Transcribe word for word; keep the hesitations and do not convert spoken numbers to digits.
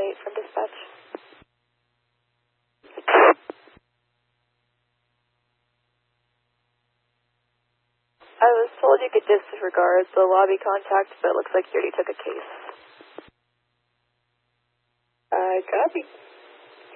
eight from dispatch. I was told you could disregard the lobby contact, but it looks like you already took a case. I copy.